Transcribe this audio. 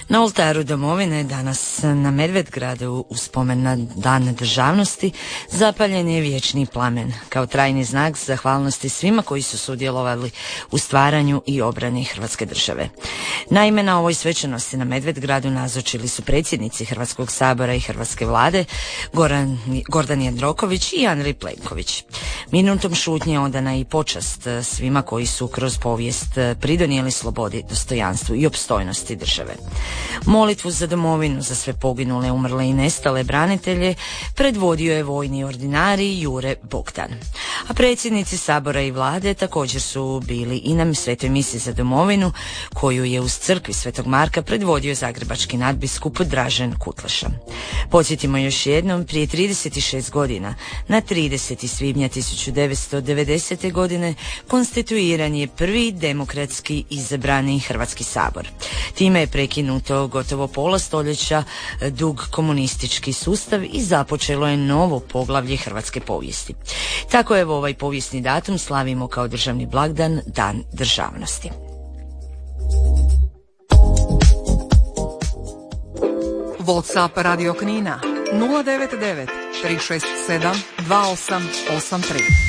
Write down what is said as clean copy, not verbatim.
Na oltaru domovine danas na Medvedgradu u spomen na Dan državnosti zapaljen je vječni plamen kao trajni znak zahvalnosti svima koji su sudjelovali u stvaranju i obrani Hrvatske države. Naime, na ovoj svečanosti na Medvedgradu nazočili su predsjednici Hrvatskog sabora i Hrvatske vlade Gordan Jandroković i Andrej Plenković. Minutom šutnje odana i počast svima koji su kroz povijest pridonijeli slobodi, dostojanstvu i opstojnosti države. Molitvu za domovinu, za sve poginule, umrle i nestale branitelje predvodio je vojni ordinarij Jure Bogdan. A predsjednici sabora i vlade također su bili i na svetoj misi za domovinu koju je uz crkvi Svetog Marka predvodio zagrebački nadbiskup Dražen Kutleša. Podsjetimo još jednom, prije 36 godina, na 30. svibnja 1990. godine konstituiran je prvi demokratski izabrani Hrvatski sabor. Time je prekinuto gotovo pola stoljeća dug komunistički sustav i započelo je novo poglavlje hrvatske povijesti. Tako evo ovaj povijesni datum slavimo kao državni blagdan, Dan državnosti. WhatsApp Radio Knina 099 367 2883.